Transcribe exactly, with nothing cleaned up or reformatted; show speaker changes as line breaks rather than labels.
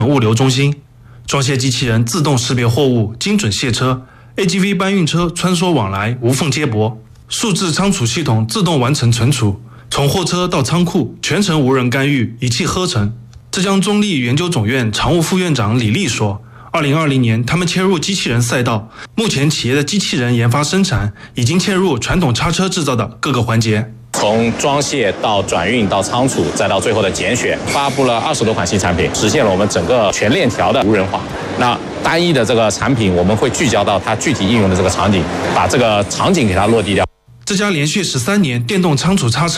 物流中心，装卸机器人自动识别货物，精准卸车 ；A G V 搬运车穿梭往来，无缝接驳；数字仓储系统自动完成存储，从货车到仓库全程无人干预，一气呵成。浙江中立研究总院常务副院长李丽说，二零二零年他们切入机器人赛道，目前企业的机器人研发生产已经切入传统叉车制造的各个环节。
从装卸到转运到仓储，再到最后的拣选，发布了二十多款新产品，实现了我们整个全链条的无人化。那单一的这个产品，我们会聚焦到它具体应用的这个场景，把这个场景给它落地掉。
这家连续十三年电动仓储叉车